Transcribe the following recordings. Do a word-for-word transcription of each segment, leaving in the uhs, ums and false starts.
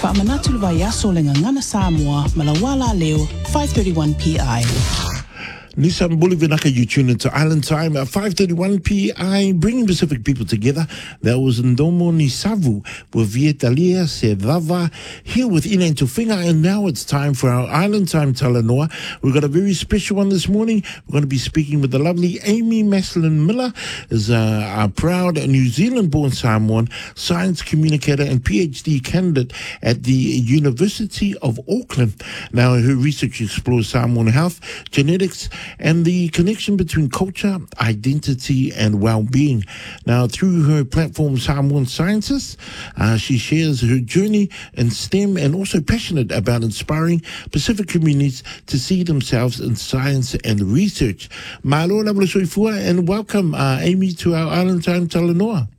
Whaamanatu wa yaso le ngangana Samoa, Malawala leo, five thirty-one P I. Nissan Boulevard, you tune into Island Time at five thirty-one P I, bringing Pacific people together. That was Ndomo Nisavu with Vietalia Sevava here with Ina Tufinga, and now it's time for our Island Time Talanoa. We've got a very special one this morning. We're going to be speaking with the lovely Amy Maslin Miller, is uh, our proud New Zealand-born Samoan science communicator and PhD candidate at the University of Auckland. Now, her research explores Samoan health, genetics, and the connection between culture, identity, and well-being. Now, through her platform, Samoan Scientists, uh, she shares her journey in STEM and also passionate about inspiring Pacific communities to see themselves in science and research. Malo labla soifua, and welcome, uh, Amy, to our Island Time Talanoa.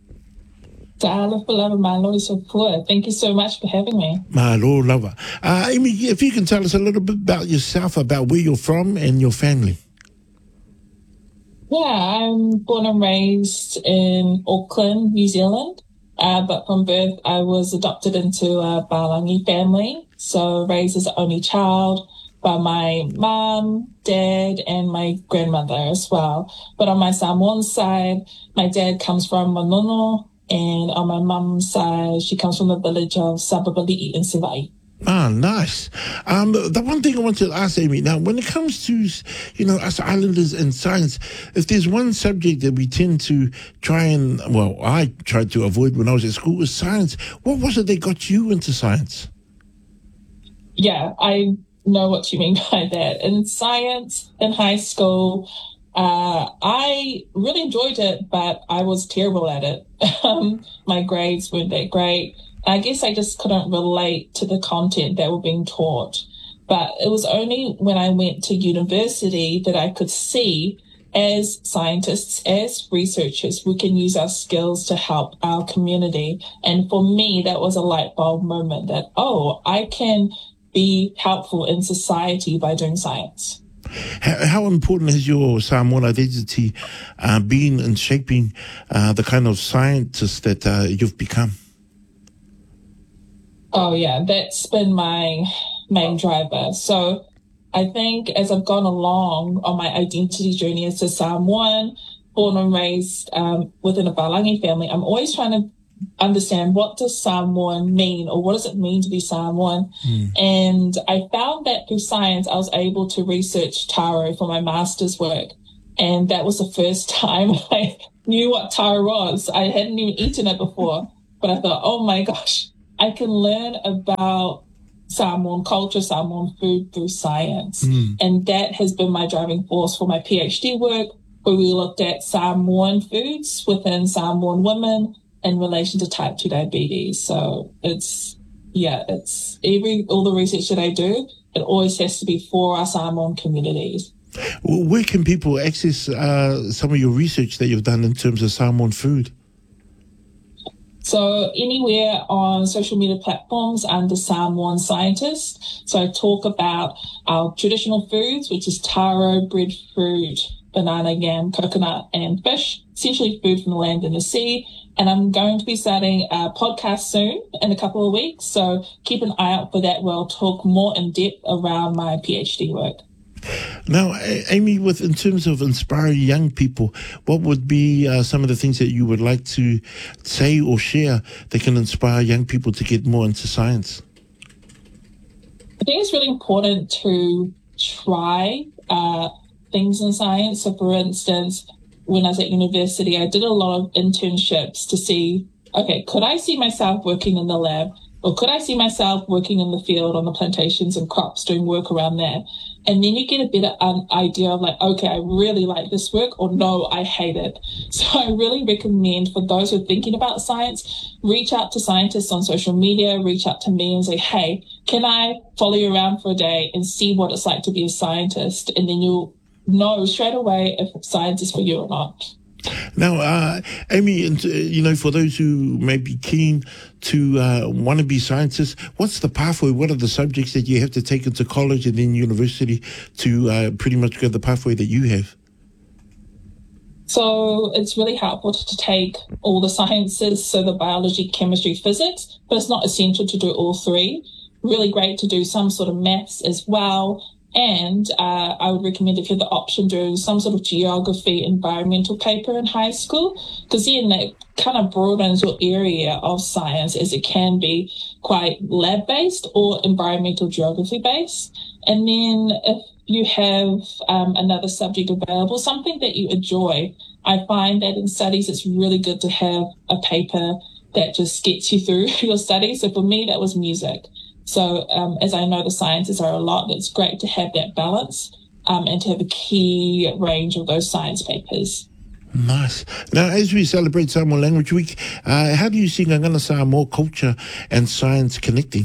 Thank you so much for having me. Malo lava. Uh, Amy, if you can tell us a little bit about yourself, about where you're from and your family. Yeah, I'm born and raised in Auckland, New Zealand. Uh, but from birth, I was adopted into a Palangi family. So raised as the only child by my mom, dad, and my grandmother as well. But on my Samoan side, my dad comes from Manono. And on my mum's side, she comes from the village of Sababali'i in Sivai. Ah, nice. Um, the one thing I want to ask, Amy, now, when it comes to, you know, us islanders and science, if there's one subject that we tend to try and, well, I tried to avoid when I was at school, was science. What was it that got you into science? Yeah, I know what you mean by that. In science, in high school, Uh, I really enjoyed it, but I was terrible at it. Um, my grades weren't that great. I guess I just couldn't relate to the content that were being taught. But it was only when I went to university that I could see, as scientists, as researchers, we can use our skills to help our community. And for me, that was a light bulb moment that, oh, I can be helpful in society by doing science. How, how important has your Samoan identity uh, been in shaping uh, the kind of scientist that uh, you've become? Oh, yeah, that's been my main driver. So I think as I've gone along on my identity journey as a Samoan, born and raised um, within a Palangi family, I'm always trying to understand, what does Samoan mean, or what does it mean to be Samoan? Mm. And I found that through science, I was able to research taro for my master's work. And that was the first time I knew what taro was. I hadn't even eaten it before, but I thought, oh my gosh, I can learn about Samoan culture, Samoan food through science. Mm. And that has been my driving force for my PhD work, where we looked at Samoan foods within Samoan women in relation to type two diabetes. So it's, yeah, it's every, all the research that I do, it always has to be for our Samoan communities. Well, where can people access uh, some of your research that you've done in terms of Samoan food? So anywhere on social media platforms under Samoan Scientists. So I talk about our traditional foods, which is taro, breadfruit, banana, yam, coconut, and fish, essentially food from the land and the sea. And I'm going to be starting a podcast soon in a couple of weeks. So keep an eye out for that, where I'll talk more in depth around my PhD work. Now, Amy, with in terms of inspiring young people, what would be uh, some of the things that you would like to say or share that can inspire young people to get more into science? I think it's really important to try uh, things in science. So, for instance, when I was at university, I did a lot of internships to see, okay, could I see myself working in the lab, or could I see myself working in the field on the plantations and crops, doing work around that? And then you get a better um, idea of like, okay, I really like this work, or no, I hate it. So I really recommend for those who are thinking about science, reach out to scientists on social media, reach out to me and say, hey, can I follow you around for a day and see what it's like to be a scientist? And then you'll know straight away if science is for you or not. Now, uh, Amy, you know, for those who may be keen to uh, want to be scientists, what's the pathway? What are the subjects that you have to take into college and then university to uh, pretty much go the pathway that you have? So it's really helpful to take all the sciences, so the biology, chemistry, physics, but it's not essential to do all three. Really great to do some sort of maths as well. And uh, I would recommend, if you have the option, do some sort of geography, environmental paper in high school, because then that kind of broadens your area of science, as it can be quite lab-based or environmental geography-based. And then if you have um, another subject available, something that you enjoy, I find that in studies it's really good to have a paper that just gets you through your studies. So for me, that was music. So um, as I know the sciences are a lot, it's great to have that balance um, and to have a key range of those science papers. Nice. Now, as we celebrate Samoan Language Week, uh, how do you see Ngangana Samoa culture and science connecting?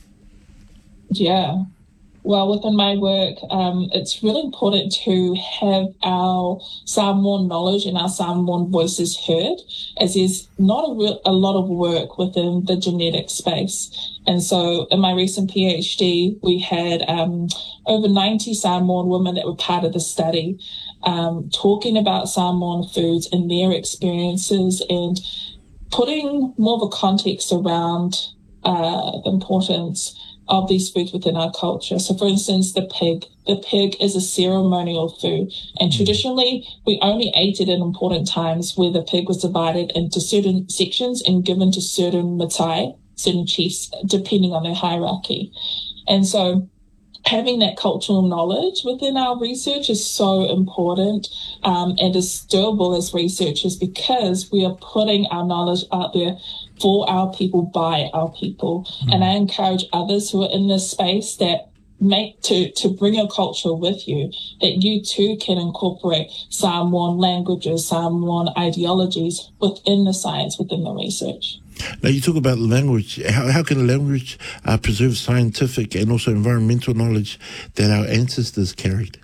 Yeah. Well, within my work, um, it's really important to have our Samoan knowledge and our Samoan voices heard, as there's not a, real, a lot of work within the genetic space. And so in my recent PhD, we had um, over ninety Samoan women that were part of the study, um, talking about Samoan foods and their experiences and putting more of a context around uh, the importance of these foods within our culture. So for instance, the pig. The pig is a ceremonial food, and traditionally we only ate it in important times where the pig was divided into certain sections and given to certain matai, certain chiefs, depending on their hierarchy. And so having that cultural knowledge within our research is so important um, and is doable as researchers, because we are putting our knowledge out there for our people, by our people. Mm. And I encourage others who are in this space that make to, to bring your culture with you, that you too can incorporate Samoan languages, Samoan ideologies within the science, within the research. Now, you talk about language. How, how can language uh, preserve scientific and also environmental knowledge that our ancestors carried?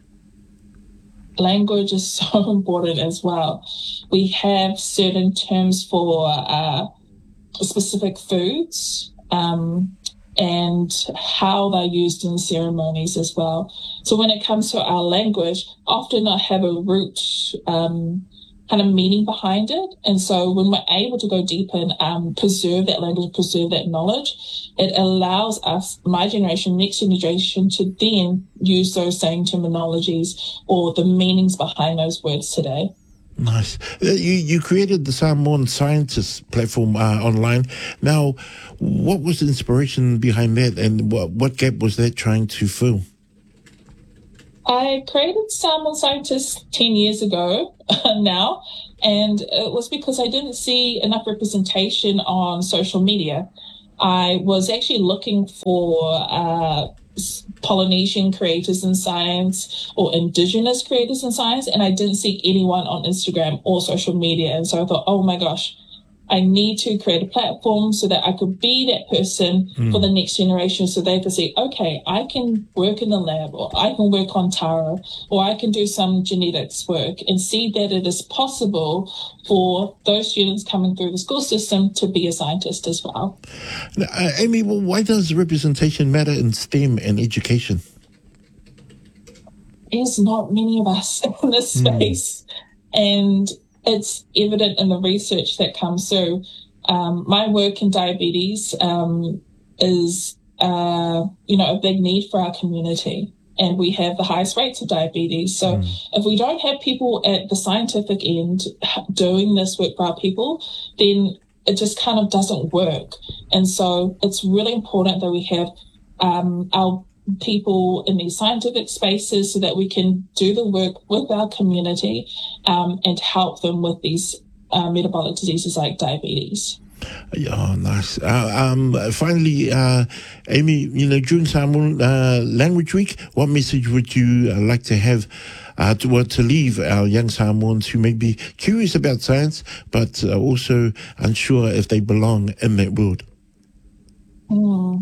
Language is so important as well. We have certain terms for uh, specific foods um, and how they're used in ceremonies as well. So when it comes to our language, often I have a root um, kind of meaning behind it. And so when we're able to go deeper and um, preserve that language, preserve that knowledge, it allows us, my generation, next generation, to then use those same terminologies or the meanings behind those words today. Nice. You you created the Samoan Scientists platform uh, online. Now, what was the inspiration behind that, and what, what gap was that trying to fill? I created Samoan Scientists ten years ago now, and it was because I didn't see enough representation on social media. I was actually looking for uh, Polynesian creators in science or Indigenous creators in science, and I didn't see anyone on Instagram or social media. And so I thought, oh my gosh, I need to create a platform so that I could be that person mm. for the next generation, so they could see, okay, I can work in the lab, or I can work on taro, or I can do some genetics work, and see that it is possible for those students coming through the school system to be a scientist as well. Now, uh, Amy, well, why does representation matter in STEM and education? There's not many of us in this space, mm. and it's evident in the research that comes through. Um, my work in diabetes um, is, uh, you know, a big need for our community, and we have the highest rates of diabetes. So mm. if we don't have people at the scientific end doing this work for our people, then it just kind of doesn't work. And so it's really important that we have um, our people in these scientific spaces so that we can do the work with our community um, and help them with these uh, metabolic diseases like diabetes. Oh, nice. Uh, um, finally, uh, Amy, you know, during Samoan uh, Language Week, what message would you uh, like to have uh, to, well, to leave our young Samoans who may be curious about science, but uh, also unsure if they belong in that world? Mm.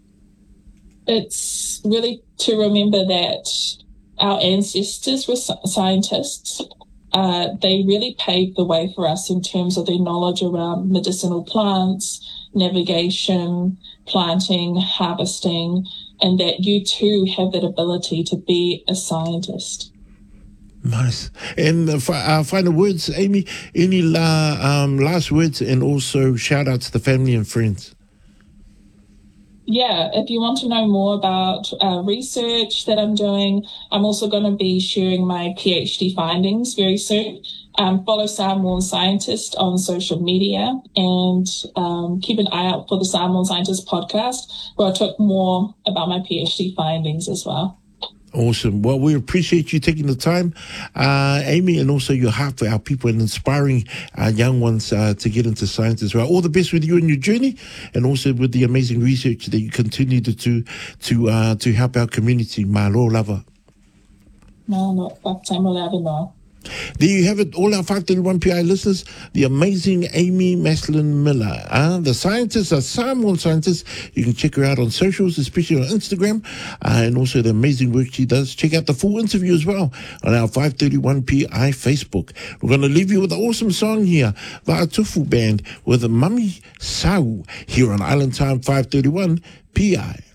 It's really to remember that our ancestors were scientists. Uh, they really paved the way for us in terms of their knowledge around medicinal plants, navigation, planting, harvesting, and that you too have that ability to be a scientist. Nice. And uh, fi- uh, final words, Amy, any la- um, last words, and also shout out to the family and friends? Yeah, if you want to know more about uh, research that I'm doing, I'm also going to be sharing my PhD findings very soon. Um, follow Samoan Scientist on social media, and um, keep an eye out for the Samoan Scientist podcast, where I talk more about my PhD findings as well. Awesome. Well, we appreciate you taking the time, uh, Amy, and also your heart for our people and inspiring our young ones uh, to get into science as well. All the best with you and your journey, and also with the amazing research that you continue to do to uh, to help our community. Malo lava. No, no, fuck time no. There you have it, all our five thirty-one P I listeners, the amazing Amy Maslin Miller. Uh, the scientist, a Samoan scientist. You can check her out on socials, especially on Instagram, uh, and also the amazing work she does. Check out the full interview as well on our five thirty-one P I Facebook. We're going to leave you with an awesome song here, Va'atufu Band with Mami Sau, here on Island Time five thirty-one P I.